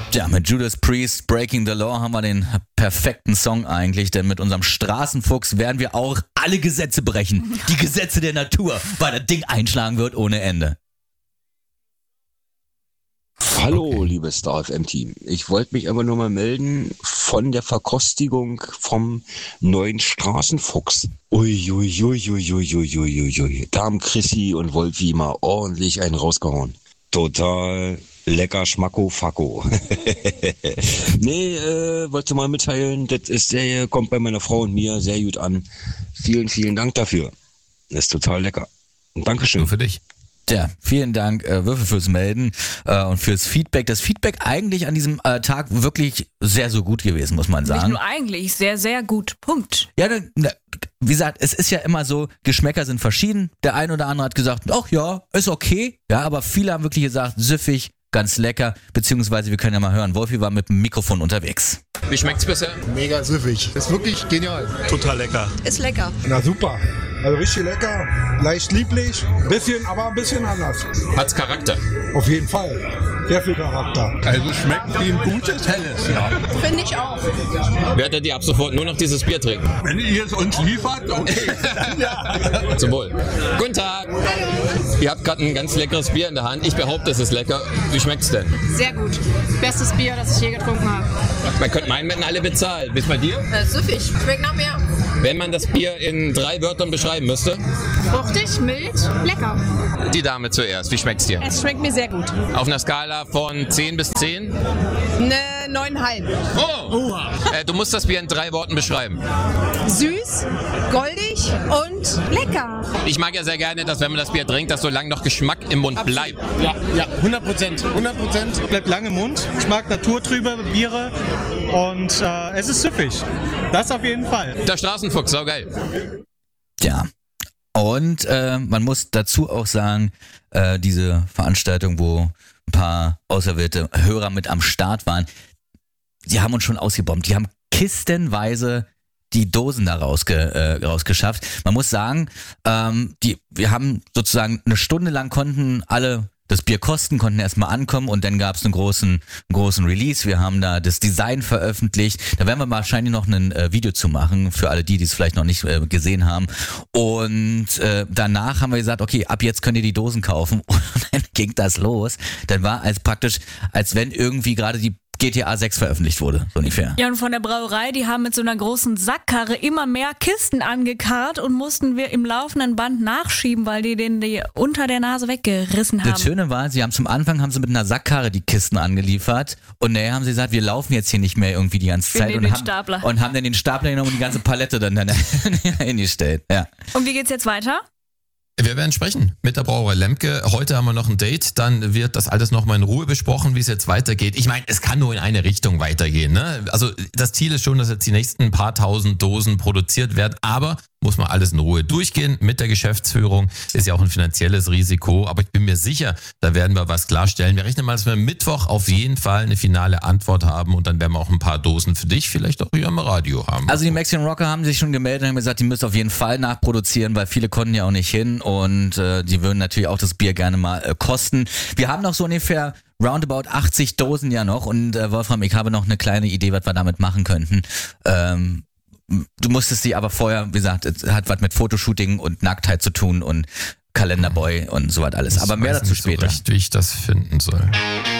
Ja, mit Judas Priest, Breaking the Law haben wir den perfekten Song eigentlich, denn mit unserem Straßenfuchs werden wir auch alle Gesetze brechen. Die Gesetze der Natur, weil das Ding einschlagen wird ohne Ende. Hallo, liebes Star FM-Team. Ich wollte mich aber nur mal melden von der Verkostigung vom neuen Straßenfuchs. Uiuiuiuiuiuiui. Da haben Chrissy und Wolfi mal ordentlich einen rausgehauen. Total lecker Schmacko-Facko. Nee, wollte mal mitteilen, kommt bei meiner Frau und mir sehr gut an. Vielen, vielen Dank dafür. Das ist total lecker. Und Dankeschön. Nur für dich. Ja, vielen Dank, Würfel, fürs Melden und fürs Feedback. Das Feedback eigentlich an diesem Tag wirklich sehr, so gut gewesen, muss man sagen. Nicht nur eigentlich, sehr, sehr gut. Punkt. Ja, wie gesagt, es ist ja immer so, Geschmäcker sind verschieden. Der eine oder andere hat gesagt, ach ja, ist okay. Ja, aber viele haben wirklich gesagt, süffig, ganz lecker. Beziehungsweise, wir können ja mal hören, Wolfi war mit dem Mikrofon unterwegs. Wie schmeckt's bisher? Mega süffig. Ist wirklich genial. Total lecker. Ist lecker. Na super. Also richtig lecker, leicht lieblich, aber ein bisschen anders. Hat's Charakter? Auf jeden Fall. Sehr viel Charakter. Also schmeckt wie ein gutes Helles. Ja. Finde ich auch. Werdet ihr ab sofort nur noch dieses Bier trinken? Wenn ihr es uns liefert, okay. Ja. Zum Wohl. Guten Tag. Ihr habt gerade ein ganz leckeres Bier in der Hand. Ich behaupte, es ist lecker. Wie schmeckt's denn? Sehr gut. Bestes Bier, das ich je getrunken habe. Man könnte meinen, wenn alle bezahlen. Bis bei dir? Süffig. Schmeckt nach mehr. Wenn man das Bier in 3 Wörtern beschreiben müsste? Fruchtig, mild, lecker. Die Dame zuerst. Wie schmeckt's dir? Es schmeckt mir sehr gut. Auf einer Skala von 10 bis 10? Eine 9,5. Oh! Du musst das Bier in 3 Worten beschreiben. Süß, goldig und lecker. Ich mag ja sehr gerne, dass wenn man das Bier trinkt, dass so lange noch Geschmack im Mund bleibt. Ja, 100%. 100% bleibt lange im Mund. Ich mag naturtrübe Biere und es ist süffig. Das auf jeden Fall. Der Straßenfuchs, saugeil. Ja. Und man muss dazu auch sagen, diese Veranstaltung, wo ein paar auserwählte Hörer mit am Start waren, die haben uns schon ausgebombt. Die haben kistenweise die Dosen da rausgeschafft. Man muss sagen, wir haben sozusagen eine Stunde lang konnten alle das Bier kosten, konnten erstmal ankommen und dann gab es einen großen Release. Wir haben da das Design veröffentlicht. Da werden wir wahrscheinlich noch ein Video zu machen, für alle die es vielleicht noch nicht gesehen haben. Und danach haben wir gesagt, okay, ab jetzt könnt ihr die Dosen kaufen. Und dann ging das los. Dann war als wenn irgendwie gerade die GTA 6 veröffentlicht wurde, so ungefähr. Ja, und von der Brauerei, die haben mit so einer großen Sackkarre immer mehr Kisten angekarrt und mussten wir im laufenden Band nachschieben, weil die unter der Nase weggerissen haben. Das Schöne war, zum Anfang haben sie mit einer Sackkarre die Kisten angeliefert und nachher haben sie gesagt, wir laufen jetzt hier nicht mehr irgendwie die ganze Zeit und haben dann den Stapler genommen und die ganze Palette dann hingestellt. Ja. Und wie geht's jetzt weiter? Wir werden sprechen mit der Brauerei Lemke. Heute haben wir noch ein Date, dann wird das alles nochmal in Ruhe besprochen, wie es jetzt weitergeht. Ich meine, es kann nur in eine Richtung weitergehen, ne? Also das Ziel ist schon, dass jetzt die nächsten paar tausend Dosen produziert werden, aber muss man alles in Ruhe durchgehen mit der Geschäftsführung. Ist ja auch ein finanzielles Risiko, aber ich bin mir sicher, da werden wir was klarstellen. Wir rechnen mal, dass wir Mittwoch auf jeden Fall eine finale Antwort haben und dann werden wir auch ein paar Dosen für dich vielleicht auch hier im Radio haben. Also die Mexican Rocker haben sich schon gemeldet und haben gesagt, die müssen auf jeden Fall nachproduzieren, weil viele konnten ja auch nicht hin und die würden natürlich auch das Bier gerne mal kosten. Wir haben noch so ungefähr roundabout 80 Dosen ja noch und Wolfram, ich habe noch eine kleine Idee, was wir damit machen könnten. Du musstest sie aber vorher, wie gesagt, es hat was mit Fotoshooting und Nacktheit zu tun und Kalenderboy und so was alles. Aber mehr dazu später. Ich weiß nicht so recht, wie ich das finden soll.